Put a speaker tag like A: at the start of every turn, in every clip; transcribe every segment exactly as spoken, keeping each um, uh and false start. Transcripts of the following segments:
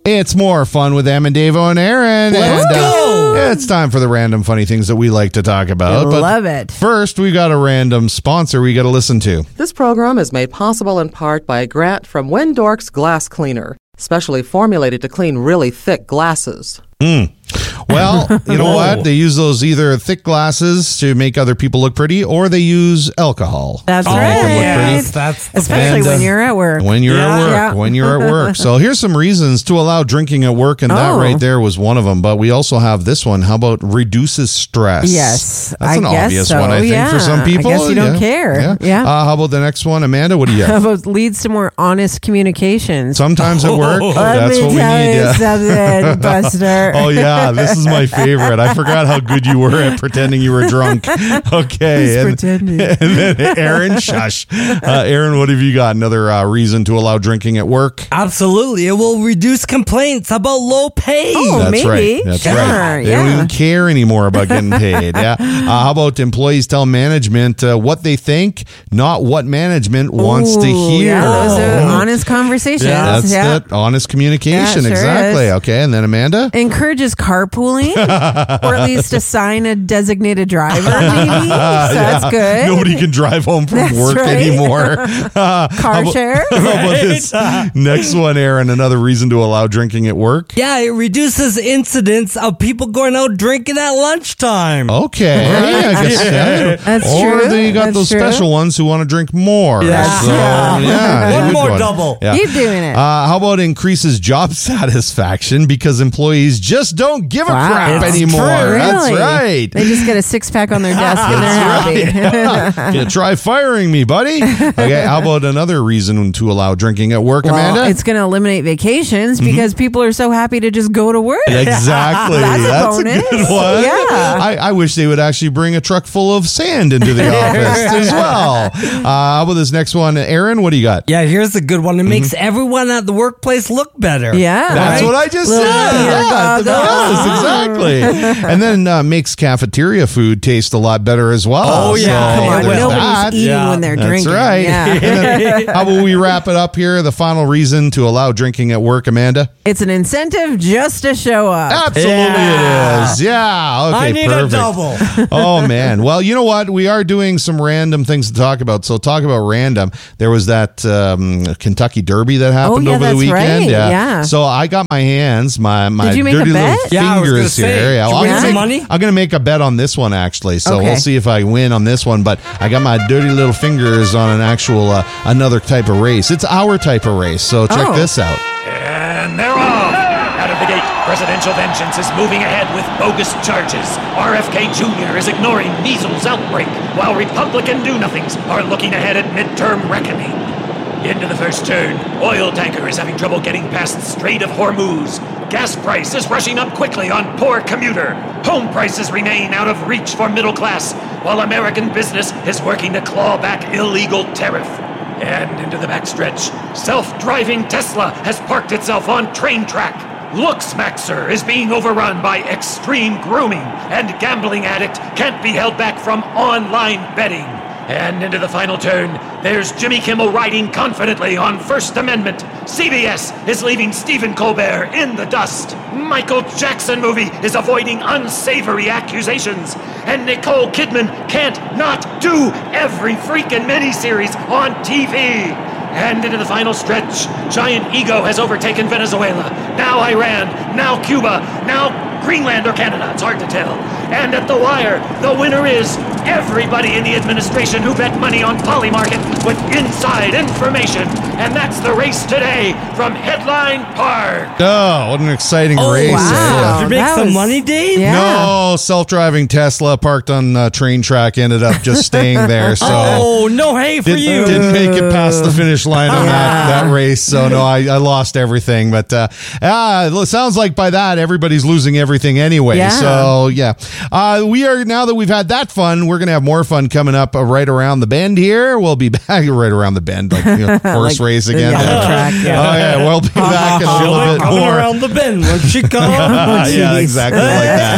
A: It's more fun with Em and Davo and Aaron.
B: Let's
A: and,
B: go!
A: Uh, it's time for the random funny things that we like to talk about.
C: I
A: but
C: love it.
A: First, we got a random sponsor we got to listen to.
D: This program is made possible in part by a grant from Windork's Glass Cleaner, specially formulated to clean really thick glasses.
A: Hmm. Well, you know what? They use those either thick glasses to make other people look pretty, or they use alcohol.
C: That's
A: to
C: right.
A: make them look
B: Yes,
A: pretty.
B: that's the
C: Especially
A: And, uh,
C: when you're at work.
A: When you're
B: Yeah.
A: at work,
C: Yeah.
A: when you're at work. So here's some reasons to allow drinking at work, and that
C: Oh.
A: right there was one of them. But we also have this one. How about reduces stress?
C: Yes,
A: That's
C: I
A: an
C: guess
A: obvious
C: so.
A: one, I think,
C: Yeah.
A: for some people.
C: I guess you don't
A: Yeah.
C: care.
A: Yeah.
C: Yeah.
A: Uh, how about the next one, Amanda? What do you
C: How
A: have?
C: about leads to more honest communications?
A: Sometimes at work,
C: Let
A: that's
C: me
A: what we
C: tell
A: need.
C: you
A: Yeah.
C: something, Buster.
A: Oh yeah, this is my favorite. I forgot how good you were at pretending you were drunk. Okay,
C: He's
A: and,
C: pretending.
A: and then Aaron, shush. Uh, Aaron, what have you got? Another uh, reason to allow drinking at work?
B: Absolutely. It will reduce complaints about low pay.
C: Oh,
A: That's
C: maybe.
A: right. That's
C: Sure,
A: right. They don't
C: yeah.
A: even care anymore about getting paid. Yeah. Uh, how about employees tell management uh, what they think, not what management wants to
C: Ooh,
A: hear?
C: Yeah, those are honest conversations.
B: Yeah,
A: That's
C: yeah.
A: it. Honest communication.
C: Yeah, it sure
A: exactly.
C: is.
A: Okay. And then Amanda?
C: Encourages carpooling, or at least assign a designated driver, maybe. So that's good.
A: Nobody can drive home from
C: That's
A: work
C: right.
A: anymore. Uh, how
C: Car
A: about-
C: share.
A: How about this next one, Aaron? Another reason to allow drinking at work?
B: Yeah, it reduces incidents of people going out drinking at lunchtime.
A: Okay. I guess, yeah.
C: That's
A: or
C: true.
A: then you got
C: That's
A: those
C: true.
A: special ones who want to drink more.
B: Yeah.
A: So, yeah.
B: One
A: good
B: more double.
A: Yeah.
C: Keep doing it.
A: Uh, how about increases job satisfaction because employees just don't give a
C: Wow.
A: crap
B: It's
A: anymore?
C: Really?
A: That's right.
C: They just get a six pack on their desk and they're happy.
A: Yeah, try firing me, buddy. Okay, how about another reason to allow drinking at work,
C: Well,
A: Amanda?
C: it's going to eliminate vacations because people are so happy to just go to work.
A: Exactly.
C: That's a
A: That's a
C: bonus.
A: good one.
C: Yeah.
A: I, I wish they would actually bring a truck full of sand into the office as well. Uh, how about this next one? Aaron, what do you got?
B: Yeah, here's a good one. It makes everyone at the workplace look better.
C: Yeah.
A: That's
B: Right?
A: what I just
C: Little
A: said.
C: beer
A: Yeah,
C: goggles.
A: yes, exactly. And then uh, makes cafeteria food taste a lot better as well.
B: Oh, yeah.
A: So,
B: Come on,
A: there's
C: Nobody's
A: that.
C: eating
B: Yeah.
C: when they're
A: That's
C: drinking.
A: right.
C: Yeah.
A: And then, how about we wrap it up here? The final reason to allow drinking at work, Amanda?
C: It's an incentive just to show up.
A: Absolutely
B: Yeah.
A: it is. Yeah. Okay,
B: I need
A: perfect.
B: a double.
A: Oh man. Well, you know what? We are doing some random things to talk about. So talk about random. There was that um, Kentucky Derby that happened
C: Oh, yeah,
A: over the
C: that's
A: weekend.
C: right. Yeah.
A: So I got my hands, my my
C: Did you make a
A: dirty little
C: bet?
B: Yeah, I was gonna
A: fingers
B: say,
A: here.
B: did you
A: I'm
B: win
A: gonna
B: some
A: make-
B: money?
A: I'm gonna make a bet on this one actually. So
C: Okay.
A: we'll see if I win on this one. But I got my dirty little fingers on an actual uh, another type of race. It's our type of race. So check
C: Oh.
A: this out.
E: And they're off! Out of the gate, Presidential Vengeance is moving ahead with bogus charges. R F K Junior is ignoring measles outbreak, while Republican do-nothings are looking ahead at midterm reckoning. Into the first turn, oil tanker is having trouble getting past Strait of Hormuz. Gas price is rushing up quickly on poor commuter. Home prices remain out of reach for middle class, while American business is working to claw back illegal tariff. And into the backstretch, self-driving Tesla has parked itself on train track. Luxmaxer is being overrun by extreme grooming, and gambling addict can't be held back from online betting. And into the final turn, there's Jimmy Kimmel riding confidently on First Amendment. C B S is leaving Stephen Colbert in the dust. Michael Jackson movie is avoiding unsavory accusations. And Nicole Kidman can't not do every freaking miniseries on T V. And into the final stretch, Giant Ego has overtaken Venezuela, now Iran, now Cuba, now Greenland or Canada, it's hard to tell. And at the wire, the winner is everybody in the administration who bet money on Polymarket with inside information. And that's the race today from Headline Park.
A: Oh, what an exciting
B: Oh,
A: race.
C: wow.
B: Did you make
C: That
B: some
C: was-
B: money, Dave?
C: Yeah.
A: No, self-driving Tesla parked on uh, train track ended up just staying there. So
B: Oh, no hay for
A: did,
B: you.
A: didn't make it past the finish line on that, that race. So no, I, I lost everything. But uh, ah, it sounds like by that everybody's losing everything anyway.
C: Yeah.
A: So yeah, uh, we are now that we've had that fun, we're gonna have more fun coming up uh, right around the bend here. We'll be back right around the bend, like you know, horse
C: Like
A: race again.
C: the yellow track,
A: Oh
C: yeah.
A: yeah, we'll be back in a
B: She'll
A: little
B: be
A: bit
B: coming
A: more.
B: around the bend when she comes.
A: yeah, exactly like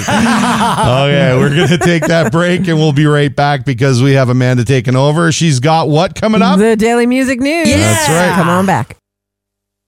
A: that. Okay, we're going to take that break and we'll be right back because we have Amanda taking over. She's got what coming up?
C: The Daily Music News.
B: Yeah. That's right.
C: Come on back.